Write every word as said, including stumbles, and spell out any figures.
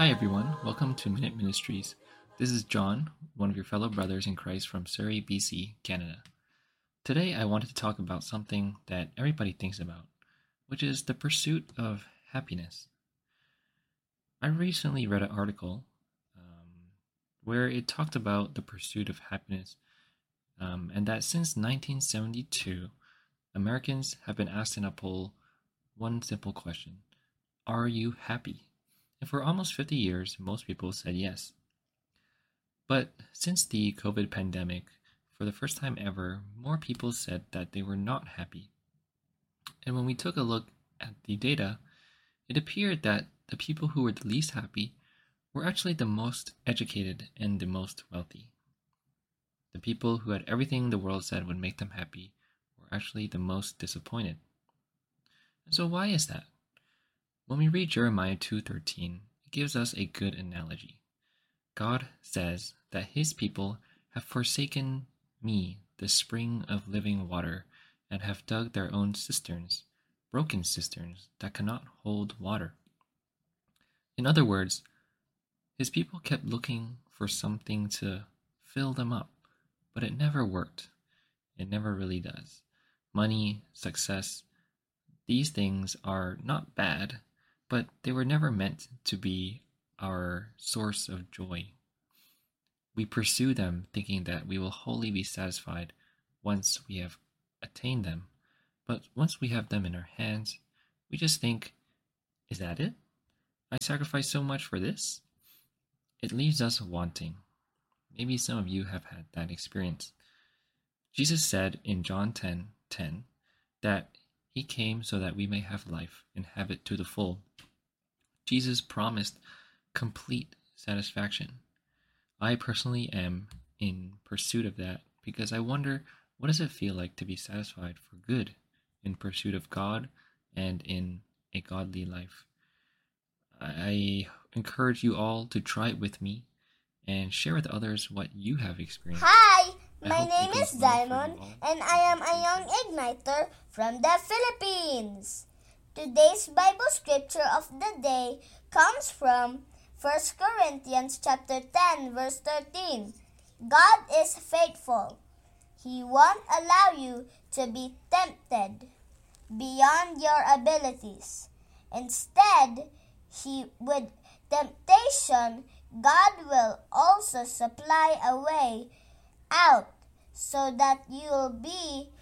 Hi, everyone. Welcome to Minute Ministries. This is John, one of your fellow brothers in Christ from Surrey, B C, Canada. Today, I wanted to talk about something that everybody thinks about, which is the pursuit of happiness. I recently read an article um, where it talked about the pursuit of happiness, um, and that since nineteen seventy-two, Americans have been asked in a poll one simple question: Are you happy? And for almost fifty years, most people said yes. But since the COVID pandemic, for the first time ever, more people said that they were not happy. And when we took a look at the data, it appeared that the people who were the least happy were actually the most educated and the most wealthy. The people who had everything the world said would make them happy were actually the most disappointed. And so why is that? When we read Jeremiah two thirteen, it gives us a good analogy. God says that his people have forsaken me, the spring of living water, and have dug their own cisterns, broken cisterns that cannot hold water. In other words, his people kept looking for something to fill them up, but it never worked. It never really does. Money, success, these things are not bad, but they were never meant to be our source of joy. We pursue them thinking that we will wholly be satisfied once we have attained them. But once we have them in our hands, we just think, is that it? I sacrificed so much for this? It leaves us wanting. Maybe some of you have had that experience. Jesus said in John ten ten that he came so that we may have life and have it to the full. Jesus promised complete satisfaction. I personally am in pursuit of that because I wonder, what does it feel like to be satisfied for good in pursuit of God and in a godly life? I encourage you all to try it with me and share with others what you have experienced. Hi, I my hope it name goes is well for Diamond you all. and I am a young igniter from the Philippines. Today's Bible scripture of the day comes from First Corinthians chapter ten verse thirteen. God is faithful. He won't allow you to be tempted beyond your abilities. Instead, he with temptation, God will also supply a way out so that you'll be